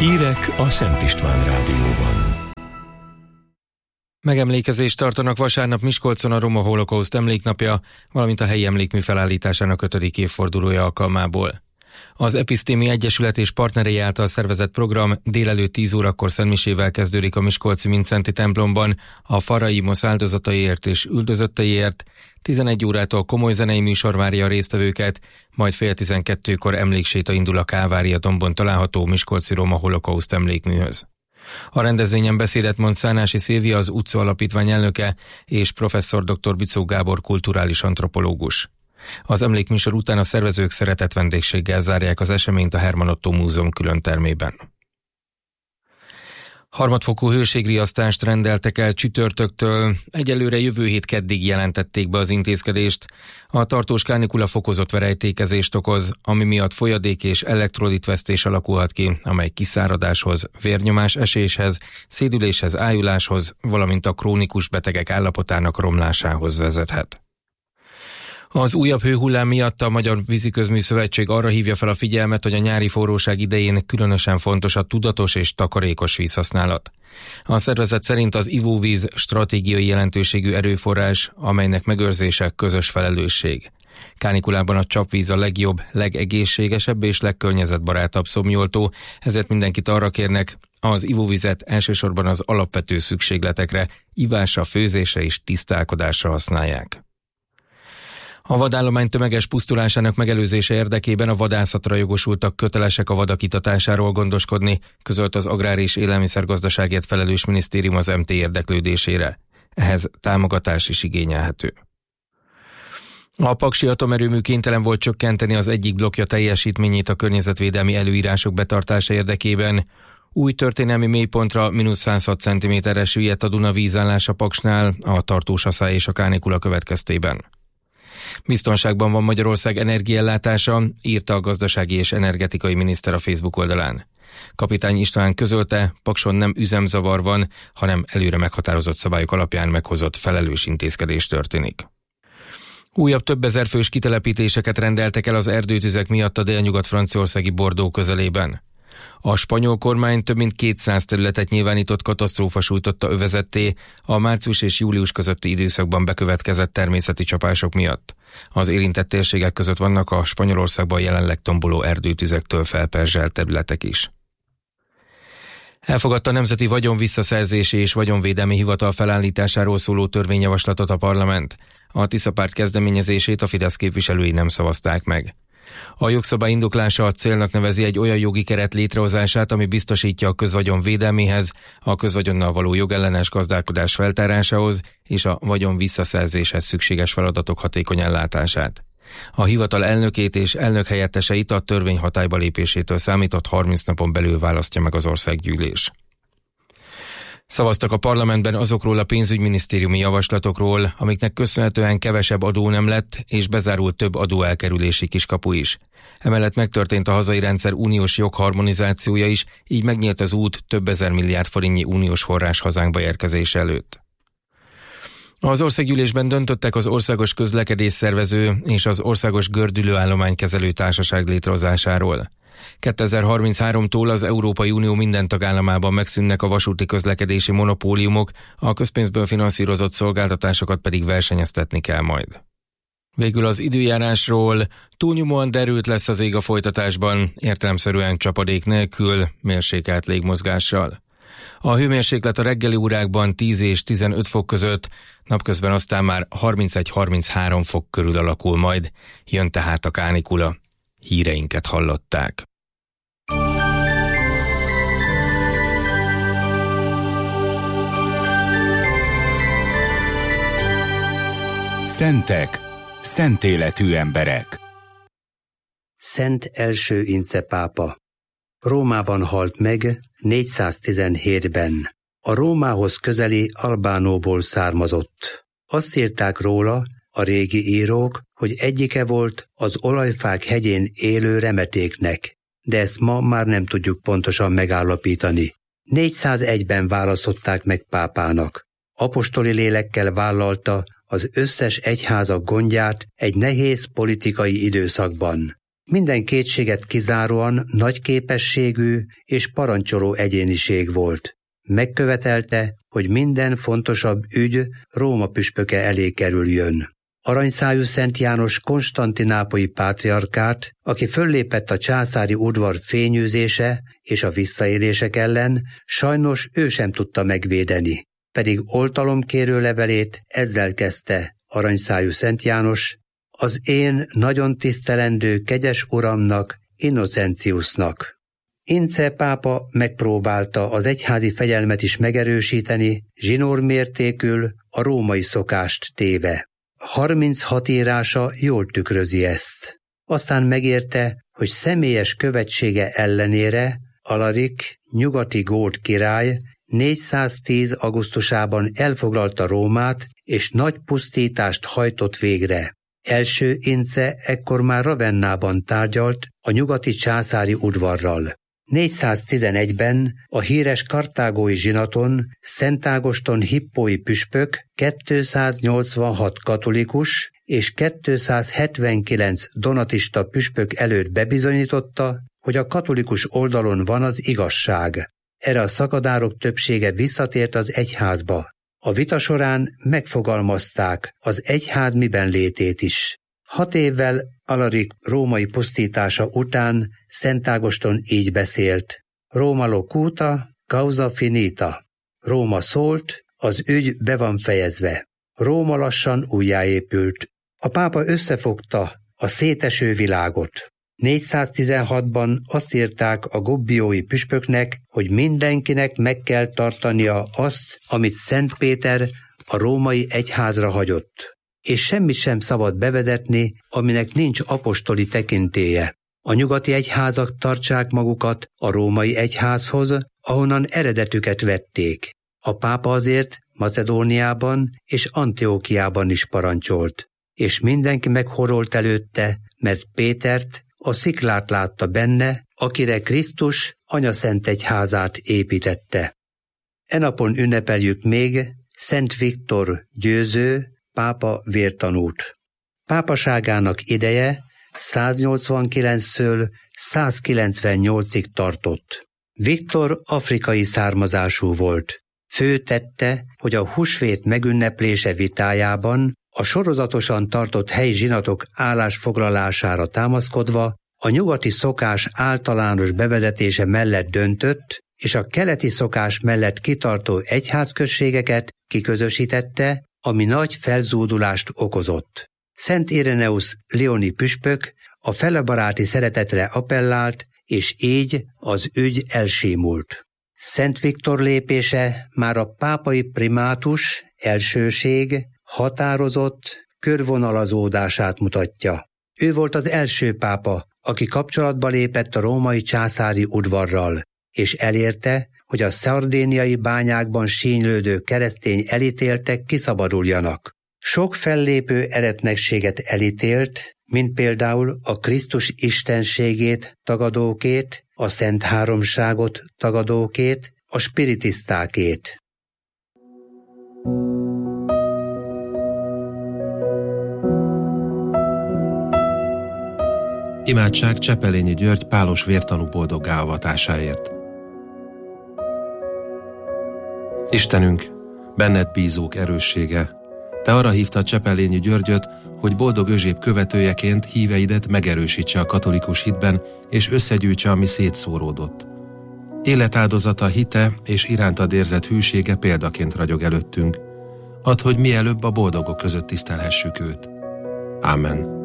Hírek a Szent István Rádióban. Megemlékezést tartanak vasárnap Miskolcon a Roma Holokauszt emléknapja, valamint a helyi emlékmű felállításának 5. évfordulója alkalmából. Az Episztémi Egyesület és partnerei által szervezett program délelőtt 10 órakor szentmisével kezdődik a miskolci Mindszenty templomban a Faraimos áldozataiért és üldözötteiért, 11 órától komoly zenei műsor várja a résztvevőket, majd fél 12-kor emlékséta indul a Kálvária dombon található miskolci Roma Holokauszt emlékműhöz. A rendezvényen beszédet mond Szánási Szilvia, az UCCO alapítvány elnöke, és professzor dr. Bicó Gábor kulturális antropológus. Az emlékműsor után a szervezők szeretett vendégséggel zárják az eseményt a Herman Ottó Múzeum külön termében. Harmadfokú hőségriasztást rendeltek el csütörtöktől, egyelőre jövő hét keddig jelentették be az intézkedést. A tartós kánikula fokozott verejtékezést okoz, ami miatt folyadék és elektrolitvesztés alakulhat ki, amely kiszáradáshoz, vérnyomás eséshez, szédüléshez, ájuláshoz, valamint a krónikus betegek állapotának romlásához vezethet. Az újabb hőhullám miatt a Magyar Víziközmű Szövetség arra hívja fel a figyelmet, hogy a nyári forróság idején különösen fontos a tudatos és takarékos vízhasználat. A szervezet szerint az ivóvíz stratégiai jelentőségű erőforrás, amelynek megőrzése közös felelősség. Kánikulában a csapvíz a legjobb, legegészségesebb és legkörnyezetbarátabb szomjoltó, ezért mindenkit arra kérnek, az ivóvizet elsősorban az alapvető szükségletekre, ivásra, főzésre és tisztálkodásra használják. A vadállomány tömeges pusztulásának megelőzése érdekében a vadászatra jogosultak kötelesek a vadak itatásáról gondoskodni, közölt az Agrár- és Élelmiszergazdaságért felelős minisztérium az MT érdeklődésére. Ehhez támogatás is igényelhető. A paksi atomerőmű kénytelen volt csökkenteni az egyik blokkja teljesítményét a környezetvédelmi előírások betartása érdekében. Új történelmi mélypontra -106 cm-re süllyedt a Duna vízállása Paksnál a tartós aszály és a kánikula következtében. Biztonságban van Magyarország energiaellátása, írta a gazdasági és energetikai miniszter a Facebook oldalán. Kapitány István közölte, Pakson nem üzemzavar van, hanem előre meghatározott szabályok alapján meghozott felelős intézkedés történik. Újabb több ezer fős kitelepítéseket rendeltek el az erdőtüzek miatt a délnyugat-franciaországi Bordeaux közelében. A spanyol kormány több mint 200 területet nyilvánított katasztrófa sújtotta övezetté a március és július közötti időszakban bekövetkezett természeti csapások miatt. Az érintett térségek között vannak a Spanyolországban jelenleg tomboló erdőtüzektől felperzselt területek is. Elfogadta a Nemzeti Vagyonvisszaszerzési és Vagyonvédelmi Hivatal felállításáról szóló törvényjavaslatot a parlament. A Tisza párt kezdeményezését a Fidesz képviselői nem szavazták meg. A jogszabály indoklása a célnak nevezi egy olyan jogi keret létrehozását, ami biztosítja a közvagyon védelméhez, a közvagyonnal való jogellenes gazdálkodás feltárásához és a vagyon visszaszerzéshez szükséges feladatok hatékony ellátását. A hivatal elnökét és elnökhelyetteseit a törvény hatályba lépésétől számított 30 napon belül választja meg az országgyűlés. Szavaztak a parlamentben azokról a pénzügyminisztériumi javaslatokról, amiknek köszönhetően kevesebb adó nem lett, és bezárult több adóelkerülési kiskapu is. Emellett megtörtént a hazai rendszer uniós jogharmonizációja is, így megnyílt az út több ezer milliárd forintnyi uniós forrás hazánkba érkezés előtt. Az országgyűlésben döntöttek az Országos Közlekedésszervező és az Országos Gördülőállománykezelő Társaság létrehozásáról. 2033-tól az Európai Unió minden tagállamában megszűnnek a vasúti közlekedési monopóliumok, a közpénzből finanszírozott szolgáltatásokat pedig versenyeztetni kell majd. Végül az időjárásról: túlnyomóan derült lesz az ég a folytatásban, értelemszerűen csapadék nélkül, mérsékelt légmozgással. A hőmérséklet a reggeli órákban 10 és 15 fok között, napközben aztán már 31-33 fok körül alakul majd, jön tehát a kánikula. Híreinket hallották. Szentek, szent életű emberek. Szent első Ince pápa. Rómában halt meg 417-ben. A Rómához közeli Albánóból származott. Azt írták róla a régi írók, hogy egyike volt az olajfák hegyén élő remetéknek, de ezt ma már nem tudjuk pontosan megállapítani. 401-ben választották meg pápának. Apostoli lélekkel vállalta az összes egyházak gondját egy nehéz politikai időszakban. Minden kétséget kizáróan nagy képességű és parancsoló egyéniség volt. Megkövetelte, hogy minden fontosabb ügy Róma püspöke elé kerüljön. Aranyszájú Szent János konstantinápolyi pátriarkát, aki föllépett a császári udvar fényűzése és a visszaélések ellen, sajnos ő sem tudta megvédeni, pedig oltalomkérő levelét ezzel kezdte Aranyszájú Szent János: az én nagyon tisztelendő kegyes uramnak, Innocentiusnak. Ince pápa megpróbálta az egyházi fegyelmet is megerősíteni, zsinórmértékül a római szokást téve. 36 írása jól tükrözi ezt. Aztán megérte, hogy személyes követsége ellenére Alarik, nyugati gót király 410. augusztusában elfoglalta Rómát, és nagy pusztítást hajtott végre. Első Ince ekkor már Ravennában tárgyalt a nyugati császári udvarral. 411-ben a híres kartágói zsinaton Szent Ágoston hippói püspök 286 katolikus és 279 donatista püspök előtt bebizonyította, hogy a katolikus oldalon van az igazság. Erre a szakadárok többsége visszatért az egyházba. A vita során megfogalmazták az egyház miben létét is. 6 évvel Alarik római pusztítása után Szent Ágoston így beszélt: Roma locuta, causa finita. Róma szólt, az ügy be van fejezve. Róma lassan újjáépült. A pápa összefogta a széteső világot. 416-ban azt írták a gobbiói püspöknek, hogy mindenkinek meg kell tartania azt, amit Szent Péter a római egyházra hagyott, és semmit sem szabad bevezetni, aminek nincs apostoli tekintélye. A nyugati egyházak tartsák magukat a római egyházhoz, ahonnan eredetüket vették. A pápa azért Macedóniában és Antiókiában is parancsolt, és mindenki meghorolt előtte, mert Pétert, a sziklát látta benne, akire Krisztus anyaszent egyházát építette. E napon ünnepeljük még Szent Viktor győző, pápa vértanút. Pápaságának ideje 189-től 198-ig tartott. Viktor afrikai származású volt. Fő tette, hogy a húsvét megünneplése vitájában a sorozatosan tartott helyi zsinatok állásfoglalására támaszkodva a nyugati szokás általános bevezetése mellett döntött, és a keleti szokás mellett kitartó egyházközségeket kiközösítette, ami nagy felzúdulást okozott. Szent Ireneus lioni püspök a felebaráti szeretetre appellált, és így az ügy elsimult. Szent Viktor lépése már a pápai primátus, elsőség, határozott körvonalazódását mutatja. Ő volt az első pápa, aki kapcsolatba lépett a római császári udvarral, és elérte, hogy a szardéniai bányákban sínylődő keresztény elítéltek kiszabaduljanak. Sok fellépő eretnekséget elítélt, mint például a Krisztus istenségét tagadókét, a Szent Háromságot tagadókét, a spiritisztákét. Imádság Csepelényi György pálos vértanú boldoggá avatásáért. Istenünk, benned bízók erőssége, te arra hívtad Csepelényi Györgyöt, hogy boldog Özséb követőjeként híveidet megerősítse a katolikus hitben, és összegyűjtse, ami szétszóródott. Életáldozata, hite és irántad érzett hűsége példaként ragyog előttünk. Add, hogy mielőbb a boldogok között tisztelhessük őt. Ámen.